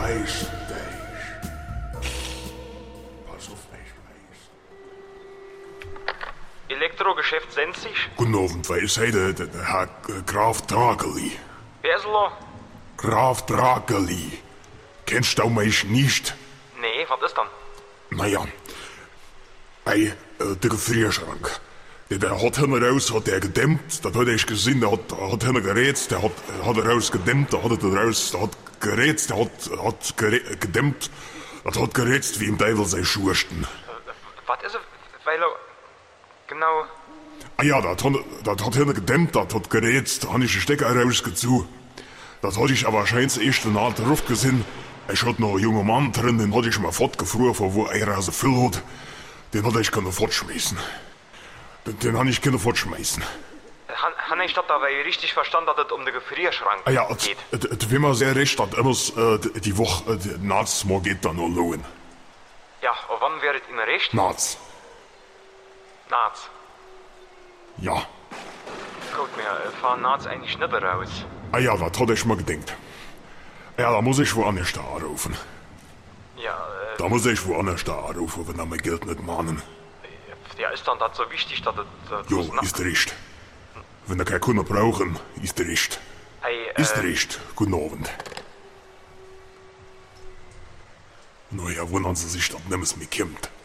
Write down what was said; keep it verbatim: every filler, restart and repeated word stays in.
Richtig. Pass auf mich, Weiß. Elektrogeschäft Senzig? Guten Abend, Weiß. Hey, der, der, der Herr äh, Graf Drageli. Wer ist er? Graf Drageli. Kennst du mich nicht? Nee, was ist dann? Naja. Hey, äh, der Gefrierschrank. Der, der hat hinten raus, hat der gedämmt, das hat ich gesehen, der hat, hat hinten gerätzt, der hat, hat er raus gedämmt, der hat er raus, der hat gerätzt, der hat, hat gerä, gedämmt, das hat gerätzt wie im Teufel sei Schursten. Was ist er? Weil er... Genau... Ah ja, das hat, das hat hinten gedämmt, das hat gerätzt, da habe ich den Stecker rausgezogen. Das hatte ich aber scheinbar erst in der Luft gesehen. Ich hatte noch einen jungen Mann drin, den hatte ich mal fortgefroren, von wo er also viel hat. Den hatte ich können fortschmeißen. Den, den habe ich können fortschmeißen. Han, han ich das dabei richtig verstanden, dass es um den Gefrierschrank Ah ja, geht? es wäre mir sehr recht, dass immer äh, die Woche, äh, nachts mal geht dann noch lohnen. Ja, und wann wäre es Ihnen recht? Nachts. Nachts. Ja. Gut, wir fahren nachts eigentlich nicht raus. Ah ja, das hatte ich mal gedacht. Ja, da muss ich woanders da anrufen. Ja, äh... Da muss ich woanders da anrufen, wenn er mein Geld nicht mahnen. Ja, ist dann das so wichtig, dass es... Äh, Jo, ist recht. Wenn er keine Kunden brauchen, ist recht. Hey, äh... Ist recht. Guten Abend. Naja, wundern Sie sich, dass nichts mehr kommt.